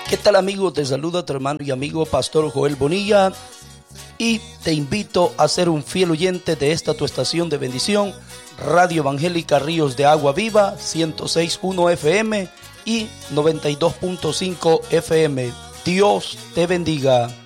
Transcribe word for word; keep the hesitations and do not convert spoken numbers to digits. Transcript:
¿Qué tal, amigo? Te saluda tu hermano y amigo Pastor Joel Bonilla y te invito a ser un fiel oyente de esta tu estación de bendición, Radio Evangélica Ríos de Agua Viva, ciento seis punto uno F M y noventa y dos punto cinco F M. Dios te bendiga.